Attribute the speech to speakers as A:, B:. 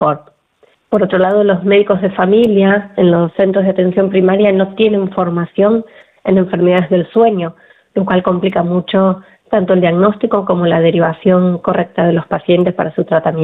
A: Por otro lado, los médicos de familia en los centros de atención primaria no tienen formación en enfermedades del sueño, lo cual complica mucho tanto el diagnóstico como la derivación correcta de los pacientes para su tratamiento.